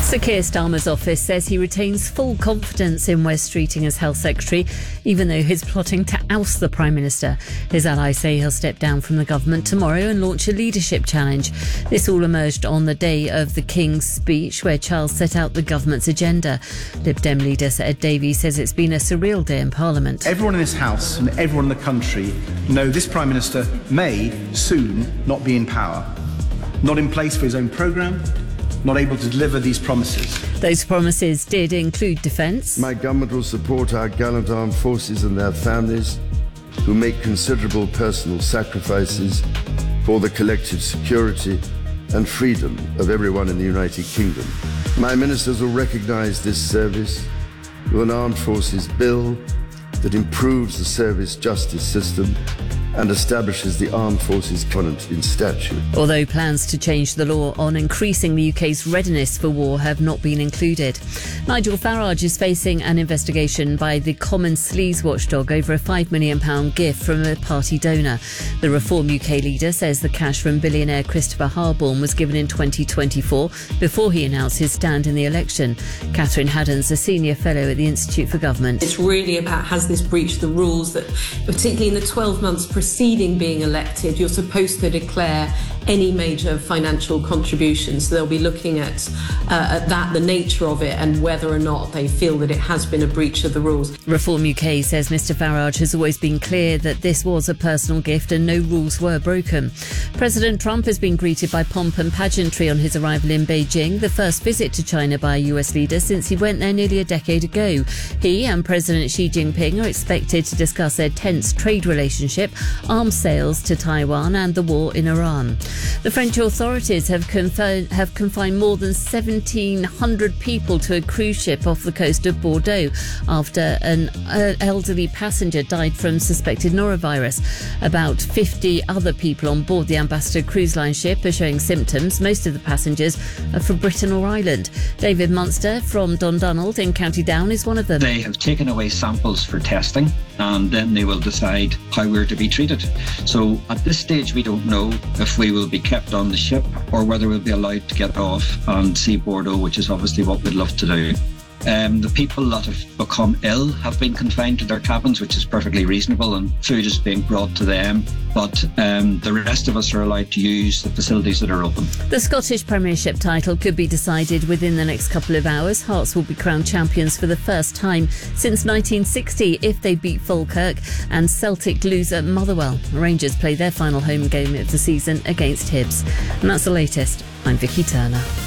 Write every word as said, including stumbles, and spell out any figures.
Sir Keir Starmer's office says he retains full confidence in Wes Streeting as Health Secretary, even though he's plotting to oust the Prime Minister. His allies say he'll step down from the government tomorrow and launch a leadership challenge. This all emerged on the day of the King's speech, where Charles set out the government's agenda. Lib Dem leader Sir Ed Davey says it's been a surreal day in Parliament. Everyone in this House and everyone in the country know this Prime Minister may soon not be in power, not in place for his own programme, not able to deliver these promises. Those promises did include defence. My government will support our gallant armed forces and their families who make considerable personal sacrifices for the collective security and freedom of everyone in the United Kingdom. My ministers will recognise this service with an armed forces bill that improves the service justice system and establishes the Armed Forces Covenant in statute. Although plans to change the law on increasing the U K's readiness for war have not been included. Nigel Farage is facing an investigation by the Common Sleaze watchdog over a five million pounds gift from a party donor. The Reform U K leader says the cash from billionaire Christopher Harborne was given in twenty twenty-four before he announced his stand in the election. Catherine Haddon's a senior fellow at the Institute for Government. It's really about, has this breached the rules that, particularly in the twelve months preceding being elected, you're supposed to declare any major financial contributions. So they'll be looking at, uh, at that, the nature of it, and whether or not they feel that it has been a breach of the rules. Reform U K says Mr Farage has always been clear that this was a personal gift and no rules were broken. President Trump has been greeted by pomp and pageantry on his arrival in Beijing, the first visit to China by a U S leader since he went there nearly a decade ago. He and President Xi Jinping are expected to discuss their tense trade relationship, arms sales to Taiwan and the war in Iran. The French authorities have, confined, have confined more than seventeen hundred people to a cruise ship off the coast of Bordeaux after an uh, elderly passenger died from suspected norovirus. About fifty other people on board the Ambassador cruise line ship are showing symptoms. Most of the passengers are from Britain or Ireland. David Munster from Dundonald in County Down is one of them. They have taken away samples for testing and then they will decide how we're to be treated. So at this stage we don't know if we will be kept on the ship or whether we'll be allowed to get off and see Bordeaux, which is obviously what we'd love to do. Um, the people that have become ill have been confined to their cabins, which is perfectly reasonable, and food is being brought to them. But um, the rest of us are allowed to use the facilities that are open. The Scottish Premiership title could be decided within the next couple of hours. Hearts will be crowned champions for the first time since nineteen sixty if they beat Falkirk and Celtic lose at Motherwell. Rangers play their final home game of the season against Hibs. And that's the latest. I'm Vicky Turner.